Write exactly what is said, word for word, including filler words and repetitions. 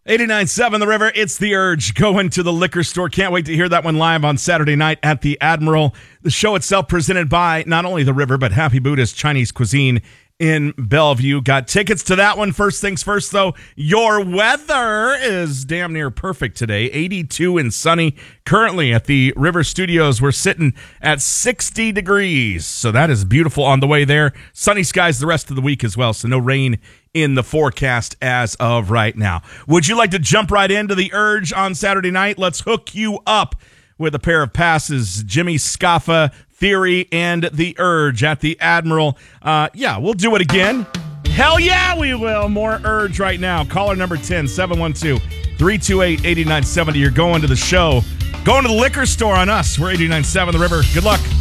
eighty-nine point seven The River, it's The Urge. Going to the liquor store. Can't wait to hear that one live on Saturday night at the Admiral. The show itself presented by not only The River, but Happy Buddhist Chinese Cuisine in Bellevue. Got tickets to that one. First things first, though, your weather is damn near perfect today. eighty-two and sunny. Currently at the River Studios, we're sitting at sixty degrees. So that is beautiful on the way there. Sunny skies the rest of the week as well, so no rain in the forecast as of right now. Would you like to jump right into the Urge on Saturday night? Let's hook you up with a pair of passes. Jimmy Scaffa, Theory, and the Urge at the Admiral. Uh, yeah, we'll do it again. Hell yeah, we will. More Urge right now. Caller number ten, seven one two, three two eight, eight nine seven zero. You're going to the show. Going to the liquor store on us. We're eighty-nine point seven The River. Good luck.